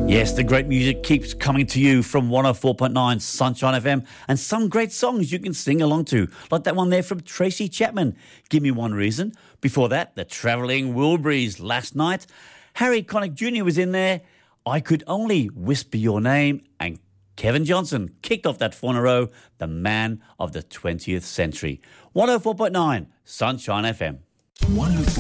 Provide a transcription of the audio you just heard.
Yes, the great music keeps coming to you from 104.9 Sunshine FM, and some great songs you can sing along to, like that one there from Tracy Chapman, Give Me One Reason. Before that, the Travelling Wilburys, Last Night. Harry Connick Jr. was in there, I Could Only Whisper Your Name, and Kevin Johnson kicked off that 4 in a row, the man of the 20th century. 104.9 Sunshine FM. 104.